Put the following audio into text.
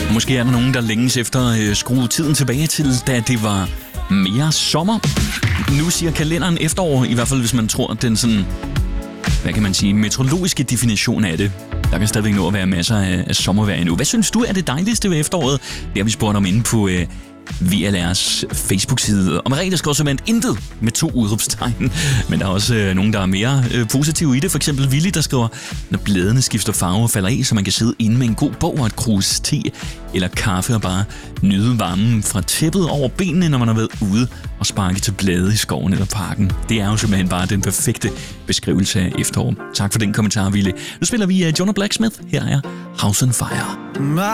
Måske er der nogen, der længes efter skrue tiden tilbage til, da det var mere sommer. Nu siger kalenderen efterår, i hvert fald hvis man tror, den sådan, hvad kan man sige, meteorologiske definition af det. Der kan stadigvæk nå at være masser af sommervejr endnu. Hvad synes du er det dejligste ved efteråret? Det har vi spurgt om inde på VLR's Facebook-side. Og Merete skriver simpelthen intet med 2 udråbstegn. Men der er også nogen, der er mere positive i det. For eksempel Willy, der skriver, når bladene skifter farve og falder af, så man kan sidde inde med en god bog og et krus te eller kaffe og bare nyde varmen fra tæppet over benene, når man har været ude og sparke til blade i skoven eller parken. Det er jo simpelthen bare den perfekte beskrivelse af efterår. Tak for den kommentar, Willy. Nu spiller vi Jonah Blacksmith. Her er House on Fire.